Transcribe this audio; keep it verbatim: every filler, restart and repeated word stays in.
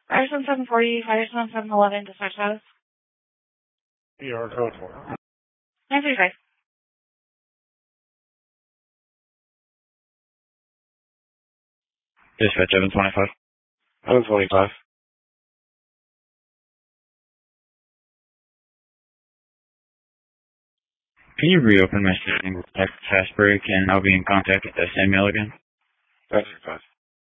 Ryerson seven forty, Ryerson seven eleven, dispatch status. E R code for nine thirty-five. Dispatch seven twenty-five. seven twenty-five. Can you reopen my setting with text fast break and I'll be in contact with S M L again? nine thirty-five.